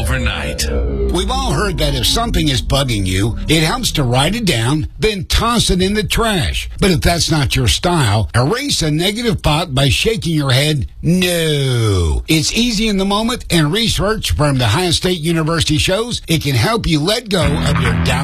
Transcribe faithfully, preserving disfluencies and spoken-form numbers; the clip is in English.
overnight. We've all heard that if something is bugging you, it helps to write it down, then toss it in the trash. But if that's not your style, erase a negative thought by shaking your head, no. It's easy in the moment, and research from the Ohio State University shows it can help you let go of your doubt.